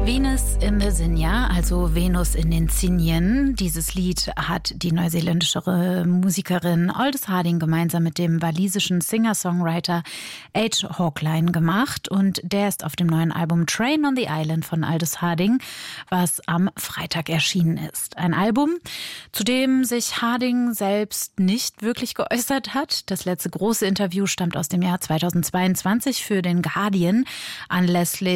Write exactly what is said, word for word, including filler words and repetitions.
Venus in the Zinja, also Venus in den Zinjen. Dieses Lied hat die neuseeländische Musikerin Aldous Harding gemeinsam mit dem walisischen Singer-Songwriter H. Hawkline gemacht. Und der ist auf dem neuen Album Train on the Island von Aldous Harding, was am Freitag erschienen ist. Ein Album, zu dem sich Harding selbst nicht wirklich geäußert hat. Das letzte große Interview stammt aus dem Jahr zweitausendzweiundzwanzig für den Guardian anlässlich